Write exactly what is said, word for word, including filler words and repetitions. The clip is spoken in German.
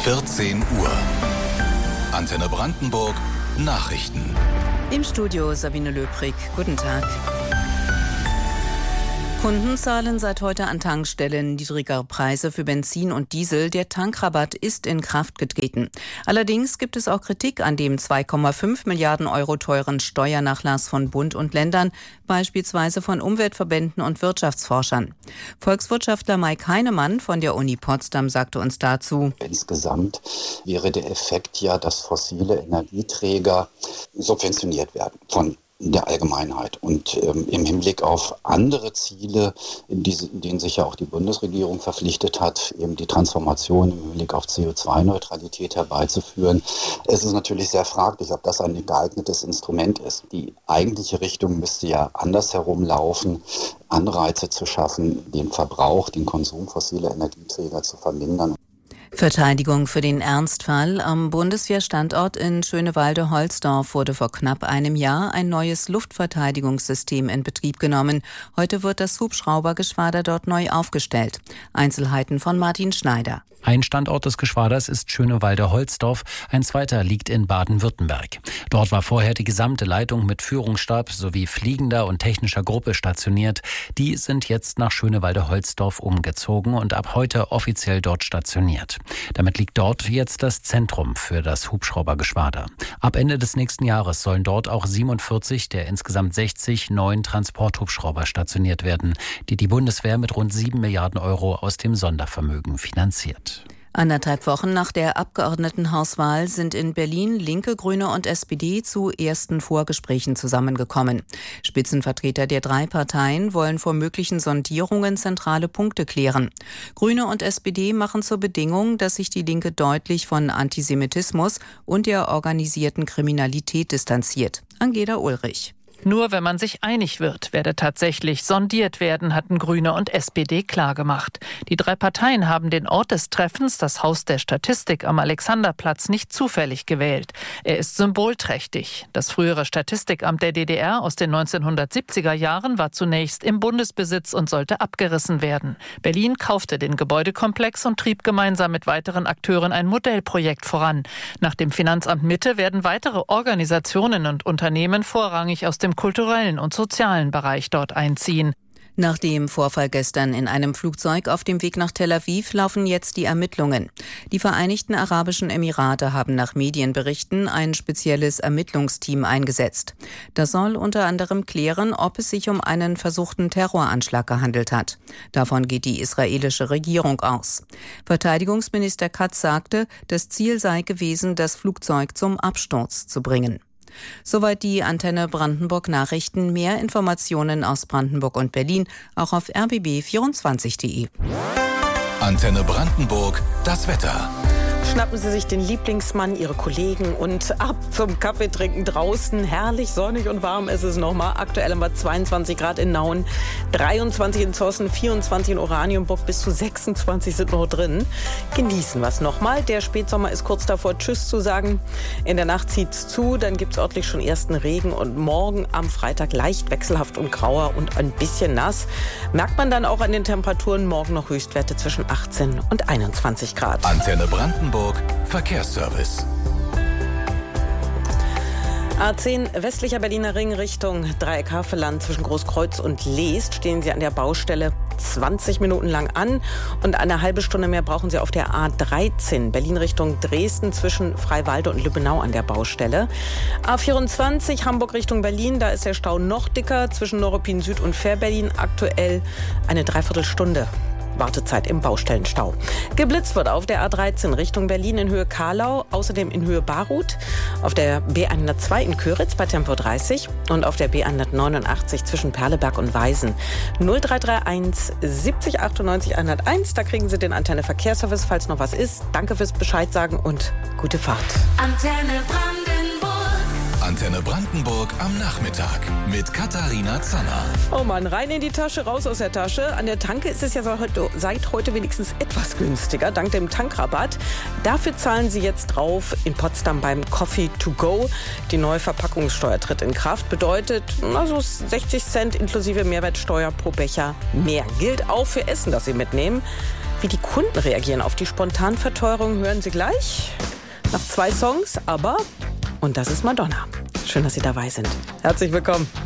vierzehn Uhr. Antenne Brandenburg Nachrichten. Im Studio Sabine Löbrig. Guten Tag. Kunden zahlen seit heute an Tankstellen niedrigere Preise für Benzin und Diesel. Der Tankrabatt ist in Kraft getreten. Allerdings gibt es auch Kritik an dem zwei Komma fünf Milliarden Euro teuren Steuernachlass von Bund und Ländern, beispielsweise von Umweltverbänden und Wirtschaftsforschern. Volkswirtschaftler Mike Heinemann von der Uni Potsdam sagte uns dazu: Insgesamt wäre der Effekt ja, dass fossile Energieträger subventioniert werden von der Allgemeinheit. Und ähm, im Hinblick auf andere Ziele, in, diese, in denen sich ja auch die Bundesregierung verpflichtet hat, eben die Transformation im Hinblick auf C O zwei Neutralität herbeizuführen, ist es natürlich sehr fraglich, ob das ein geeignetes Instrument ist. Die eigentliche Richtung müsste ja andersherum laufen, Anreize zu schaffen, den Verbrauch, den Konsum fossiler Energieträger zu vermindern. Verteidigung für den Ernstfall. Am Bundeswehrstandort in Schönewalde-Holzdorf wurde vor knapp einem Jahr ein neues Luftverteidigungssystem in Betrieb genommen. Heute wird das Hubschraubergeschwader dort neu aufgestellt. Einzelheiten von Martin Schneider. Ein Standort des Geschwaders ist Schönewalde-Holzdorf, ein zweiter liegt in Baden-Württemberg. Dort war vorher die gesamte Leitung mit Führungsstab sowie fliegender und technischer Gruppe stationiert. Die sind jetzt nach Schönewalde-Holzdorf umgezogen und ab heute offiziell dort stationiert. Damit liegt dort jetzt das Zentrum für das Hubschraubergeschwader. Ab Ende des nächsten Jahres sollen dort auch siebenundvierzig der insgesamt sechzig neuen Transporthubschrauber stationiert werden, die die Bundeswehr mit rund sieben Milliarden Euro aus dem Sondervermögen finanziert. Anderthalb Wochen nach der Abgeordnetenhauswahl sind in Berlin Linke, Grüne und S P D zu ersten Vorgesprächen zusammengekommen. Spitzenvertreter der drei Parteien wollen vor möglichen Sondierungen zentrale Punkte klären. Grüne und S P D machen zur Bedingung, dass sich die Linke deutlich von Antisemitismus und der organisierten Kriminalität distanziert. Angela Ulrich. Nur wenn man sich einig wird, werde tatsächlich sondiert werden, hatten Grüne und S P D klargemacht. Die drei Parteien haben den Ort des Treffens, das Haus der Statistik am Alexanderplatz, nicht zufällig gewählt. Er ist symbolträchtig. Das frühere Statistikamt der D D R aus den neunzehnhundertsiebziger Jahren war zunächst im Bundesbesitz und sollte abgerissen werden. Berlin kaufte den Gebäudekomplex und trieb gemeinsam mit weiteren Akteuren ein Modellprojekt voran. Nach dem Finanzamt Mitte werden weitere Organisationen und Unternehmen vorrangig aus dem kulturellen und sozialen Bereich dort einziehen. Nach dem Vorfall gestern in einem Flugzeug auf dem Weg nach Tel Aviv laufen jetzt die Ermittlungen. Die Vereinigten Arabischen Emirate haben nach Medienberichten ein spezielles Ermittlungsteam eingesetzt. Das soll unter anderem klären, ob es sich um einen versuchten Terroranschlag gehandelt hat. Davon geht die israelische Regierung aus. Verteidigungsminister Katz sagte, das Ziel sei gewesen, das Flugzeug zum Absturz zu bringen. Soweit die Antenne Brandenburg Nachrichten. Mehr Informationen aus Brandenburg und Berlin auch auf r b b vierundzwanzig punkt d e. Antenne Brandenburg, das Wetter. Schnappen Sie sich den Lieblingsmann, Ihre Kollegen und ab zum Kaffee trinken draußen. Herrlich, sonnig und warm ist es nochmal. Aktuell haben wir zweiundzwanzig Grad in Nauen, dreiundzwanzig in Zossen, vierundzwanzig in Oranienburg, bis zu sechsundzwanzig sind noch drin. Genießen wir es nochmal. Der Spätsommer ist kurz davor, Tschüss zu sagen. In der Nacht zieht's zu, dann gibt's örtlich schon ersten Regen und morgen am Freitag leicht wechselhaft und grauer und ein bisschen nass. Merkt man dann auch an den Temperaturen, morgen noch Höchstwerte zwischen achtzehn und einundzwanzig Grad. Antenne Brandenburg Verkehrsservice. A zehn westlicher Berliner Ring Richtung Dreieck Havelland zwischen Großkreuz und Leest stehen Sie an der Baustelle zwanzig Minuten lang an und eine halbe Stunde mehr brauchen Sie auf der A dreizehn Berlin Richtung Dresden zwischen Freiwalde und Lübbenau an der Baustelle. A vierundzwanzig Hamburg Richtung Berlin, da ist der Stau noch dicker zwischen Neuruppin Süd und Fährberlin, aktuell eine Dreiviertelstunde Wartezeit im Baustellenstau. Geblitzt wird auf der A dreizehn Richtung Berlin in Höhe Karlau, außerdem in Höhe Barut, auf der B hundertzwei in Köritz bei Tempo dreißig und auf der B hundertneunundachtzig zwischen Perleberg und Weisen. null drei drei eins siebzig achtundneunzig hunderteins, da kriegen Sie den Antenne Verkehrsservice, falls noch was ist. Danke fürs Bescheid sagen und gute Fahrt. Antenne Brandenburg. Antenne Brandenburg am Nachmittag mit Katharina Zanner. Oh Mann, rein in die Tasche, raus aus der Tasche. An der Tanke ist es ja seit heute wenigstens etwas günstiger, dank dem Tankrabatt. Dafür zahlen Sie jetzt drauf in Potsdam beim Coffee to go. Die neue Verpackungssteuer tritt in Kraft, bedeutet also sechzig Cent inklusive Mehrwertsteuer pro Becher mehr. Gilt auch für Essen, das Sie mitnehmen. Wie die Kunden reagieren auf die Spontanverteuerung, hören Sie gleich. Nach zwei Songs, aber, und das ist Madonna. Schön, dass Sie dabei sind. Herzlich willkommen.